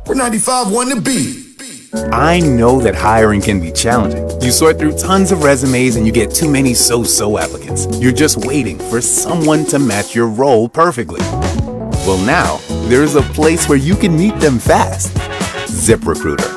Where 95 want to be. I know that hiring can be challenging. You sort through tons of resumes and you get too many so-so applicants. You're just waiting for someone to match your role perfectly. Well, now, there's a place where you can meet them fast. ZipRecruiter.